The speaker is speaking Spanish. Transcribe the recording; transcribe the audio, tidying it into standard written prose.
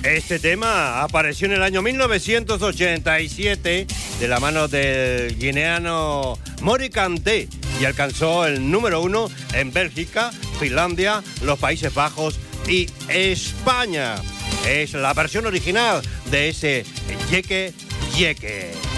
Este tema apareció en el año 1987 de la mano del guineano Mori Kanté y alcanzó el número 1 en Bélgica, Finlandia, los Países Bajos y España. Es la versión original de ese Yeke Yeke.